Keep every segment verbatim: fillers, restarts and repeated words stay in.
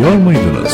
Biliyor muydunuz?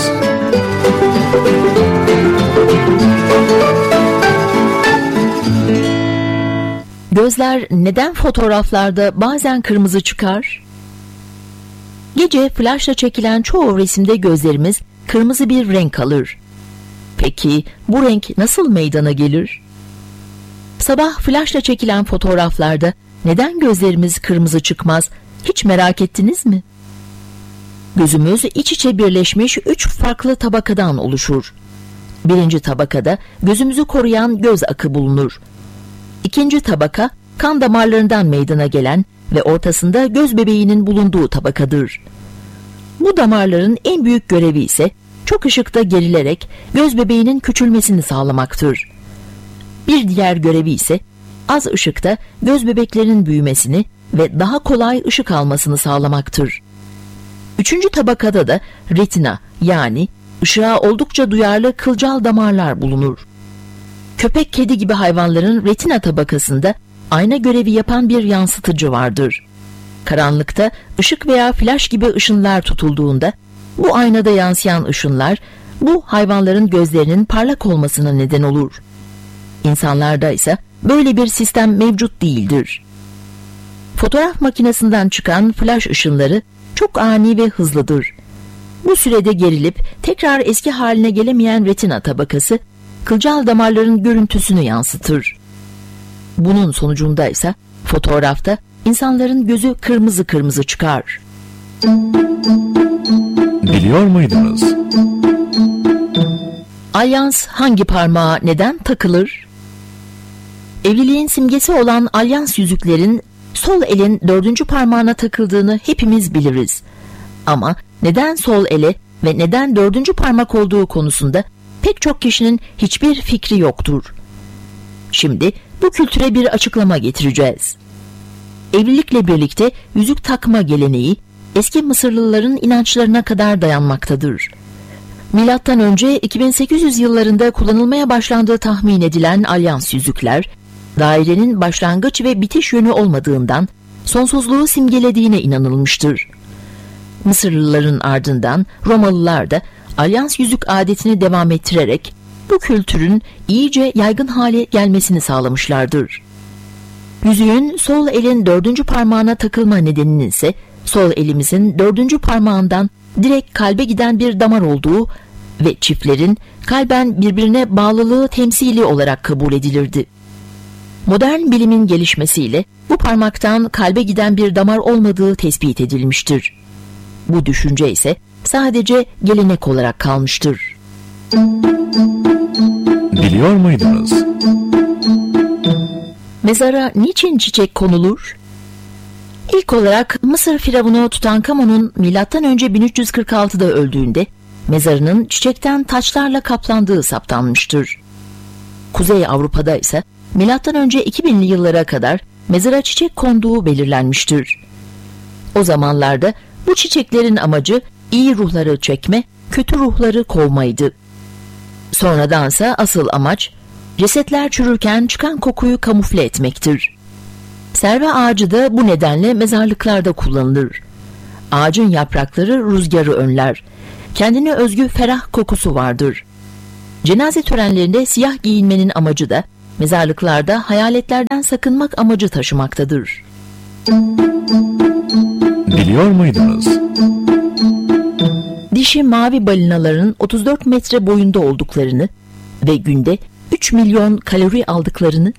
Gözler neden fotoğraflarda bazen kırmızı çıkar? Gece flaşla çekilen çoğu resimde gözlerimiz kırmızı bir renk alır. Peki bu renk nasıl meydana gelir? Sabah flaşla çekilen fotoğraflarda neden gözlerimiz kırmızı çıkmaz, hiç merak ettiniz mi? Gözümüz iç içe birleşmiş üç farklı tabakadan oluşur. Birinci tabakada gözümüzü koruyan göz akı bulunur. İkinci tabaka kan damarlarından meydana gelen ve ortasında göz bebeğinin bulunduğu tabakadır. Bu damarların en büyük görevi ise çok ışıkta gerilerek göz bebeğinin küçülmesini sağlamaktır. Bir diğer görevi ise az ışıkta göz bebeklerinin büyümesini ve daha kolay ışık almasını sağlamaktır. Üçüncü tabakada da retina yani ışığa oldukça duyarlı kılcal damarlar bulunur. Köpek, kedi gibi hayvanların retina tabakasında ayna görevi yapan bir yansıtıcı vardır. Karanlıkta ışık veya flaş gibi ışınlar tutulduğunda bu aynada yansıyan ışınlar bu hayvanların gözlerinin parlak olmasına neden olur. İnsanlarda ise böyle bir sistem mevcut değildir. Fotoğraf makinesinden çıkan flaş ışınları çok ani ve hızlıdır. Bu sürede gerilip tekrar eski haline gelemeyen retina tabakası kılcal damarların görüntüsünü yansıtır. Bunun sonucunda ise fotoğrafta insanların gözü kırmızı kırmızı çıkar. Biliyor muydunuz? Alyans hangi parmağa neden takılır? Evliliğin simgesi olan alyans yüzüklerin sol elin dördüncü parmağına takıldığını hepimiz biliriz. Ama neden sol ele ve neden dördüncü parmak olduğu konusunda pek çok kişinin hiçbir fikri yoktur. Şimdi bu kültüre bir açıklama getireceğiz. Evlilikle birlikte yüzük takma geleneği eski Mısırlıların inançlarına kadar dayanmaktadır. Milattan önce iki bin sekiz yüz yıllarında kullanılmaya başlandığı tahmin edilen alyans yüzükler, dairenin başlangıç ve bitiş yönü olmadığından sonsuzluğu simgelediğine inanılmıştır. Mısırlıların ardından Romalılar da alyans yüzük adetini devam ettirerek bu kültürün iyice yaygın hale gelmesini sağlamışlardır. Yüzüğün sol elin dördüncü parmağına takılma nedeninin ise sol elimizin dördüncü parmağından direkt kalbe giden bir damar olduğu ve çiftlerin kalben birbirine bağlılığı temsili olarak kabul edilirdi. Modern bilimin gelişmesiyle bu parmaktan kalbe giden bir damar olmadığı tespit edilmiştir. Bu düşünce ise sadece gelenek olarak kalmıştır. Biliyor muydunuz? Mezara niçin çiçek konulur? İlk olarak Mısır firavunu Tutankamon'un milattan önce bin üç yüz kırk altıda öldüğünde mezarının çiçekten taçlarla kaplandığı saptanmıştır. Kuzey Avrupa'da ise milattan önce iki binli yıllara kadar mezara çiçek konduğu belirlenmiştir. O zamanlarda bu çiçeklerin amacı iyi ruhları çekme, kötü ruhları kovmaydı. Sonradansa asıl amaç cesetler çürürken çıkan kokuyu kamufle etmektir. Serve ağacı da bu nedenle mezarlıklarda kullanılır. Ağacın yaprakları rüzgarı önler. Kendine özgü ferah kokusu vardır. Cenaze törenlerinde siyah giyinmenin amacı da mezarlıklarda hayaletlerden sakınmak amacı taşımaktadır. Biliyor muydunuz? Dişi mavi balinaların otuz dört metre boyunda olduklarını ve günde üç milyon kalori aldıklarını,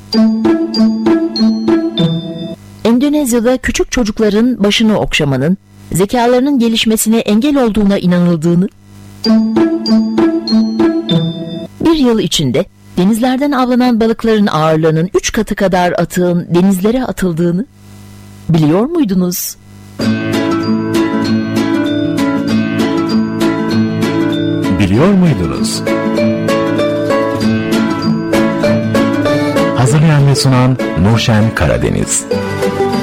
Endonezya'da küçük çocukların başını okşamanın zekalarının gelişmesine engel olduğuna inanıldığını, bir yıl içinde denizlerden avlanan balıkların ağırlığının üç katı kadar atığın denizlere atıldığını biliyor muydunuz? Biliyor muydunuz? Hazırlayan ve sunan Nurşen Karadeniz.